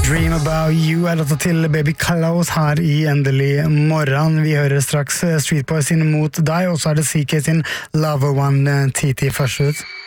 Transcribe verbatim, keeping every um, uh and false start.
Dream About You er låta til Baby Close her i Endelig morgen. Vi hører straks Street Boys inn mot deg, og så er det C K sin Lover One T T først ut.